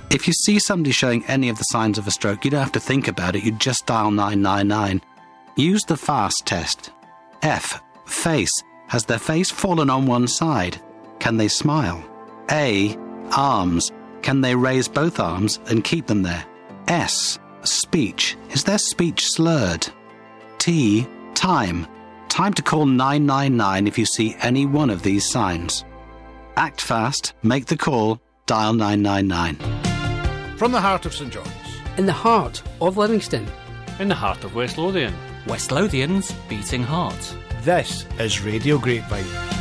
If you see somebody showing any of the signs of a stroke, you don't have to think about it, you just dial 999. Use the FAST test. F. Face. Has their face fallen on one side? Can they smile? A. Arms. Can they raise both arms and keep them there? S. Speech. Is their speech slurred? T. Time. Time to call 999 if you see any one of these signs. Act fast, make the call, dial 999. From the heart of St John's. In the heart of Livingston. In the heart of West Lothian. West Lothian's beating heart. This is Radio Grapevine.